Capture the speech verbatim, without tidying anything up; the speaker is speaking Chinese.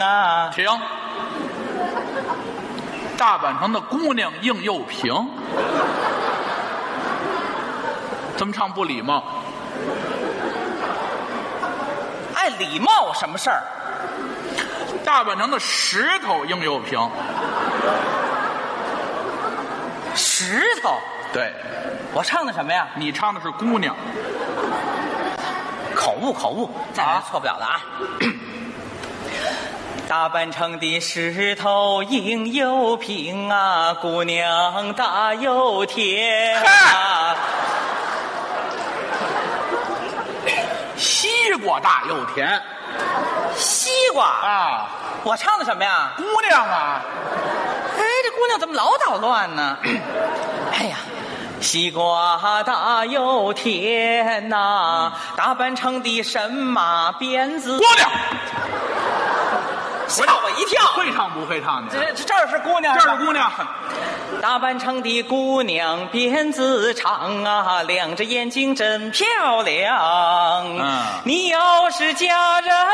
啊。 停！大阪城的姑娘硬又平，这么唱不礼貌。 爱礼貌什么事儿？ 大阪城的石头硬又平， 石头。 对， 我唱的什么呀？ 你唱的是姑娘。 口误口误，再来错不了的啊！大阪城的石头硬又平啊，姑娘大又甜啊。 西瓜大又甜， 西瓜啊！ 我唱的什么呀？ 姑娘啊！ 哎，这姑娘怎么老捣乱呢？哎呀！西瓜大又甜呐、啊，大阪城的神马鞭子。 姑娘， 吓我一跳！ 会唱不会唱的？ 这这这儿是姑娘， 这儿是姑娘。 大阪城的姑娘辫子长啊，亮着眼睛真漂亮。 嗯， 你要是嫁人。